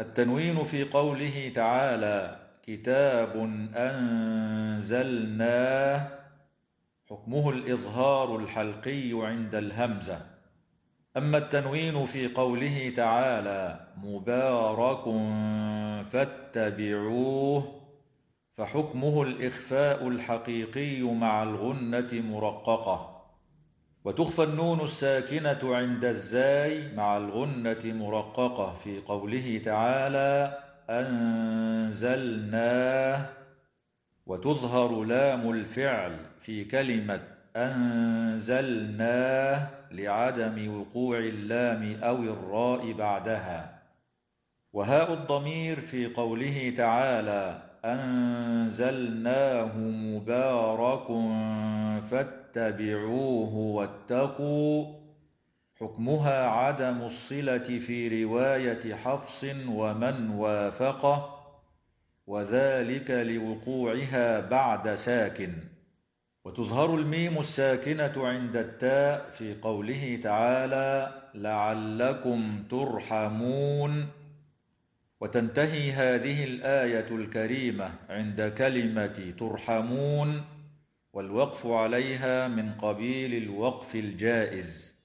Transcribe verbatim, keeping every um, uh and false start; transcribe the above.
التنوين في قوله تعالى: كتاب أنزلناه، حكمه الإظهار الحلقي عند الهمزة. أما التنوين في قوله تعالى: مبارك فاتبعوه، فحكمه الإخفاء الحقيقي مع الغنة مرققة. وتخفى النون الساكنة عند الزاي مع الغنة مرققة في قوله تعالى: أنزلناه. وتظهر لام الفعل في كلمة أنزلناه لعدم وقوع اللام أو الراء بعدها. وهاء الضمير في قوله تعالى: أنزلناه مبارك فاتبعوه واتقوا، حكمها عدم الصلة في رواية حفص ومن وافقه، وذلك لوقوعها بعد ساكن. وتظهر الميم الساكنة عند التاء في قوله تعالى: لعلكم ترحمون. وتنتهي هذه الآية الكريمة عند كلمة ترحمون، والوقف عليها من قبيل الوقف الجائز.